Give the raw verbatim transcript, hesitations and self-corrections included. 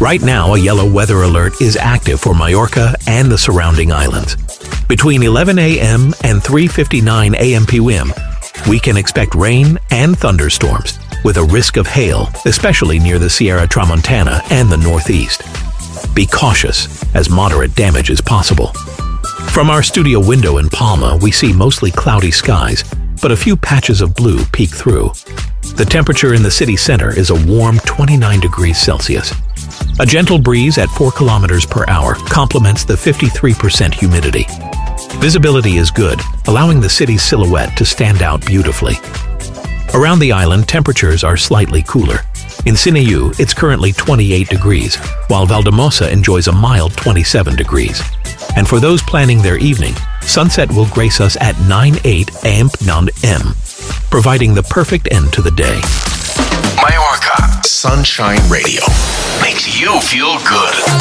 Right now, a yellow weather alert is active for Majorca and the surrounding islands. Between eleven a.m. and three fifty-nine a.m. P M, we can expect rain and thunderstorms, with a risk of hail, especially near the Sierra Tramontana and the Northeast. Be cautious, as moderate damage is possible. From our studio window in Palma, we see mostly cloudy skies, but a few patches of blue peek through. The temperature in the city center is a warm twenty-nine degrees Celsius. A gentle breeze at four kilometers per hour complements the fifty-three percent humidity. Visibility is good, allowing the city's silhouette to stand out beautifully. Around the island, temperatures are slightly cooler. In Sineu, it's currently twenty-eight degrees, while Valdemosa enjoys a mild twenty-seven degrees. And for those planning their evening, sunset will grace us at nine eight a m p.m, providing the perfect end to the day. Majorca Sunshine Radio makes you feel good.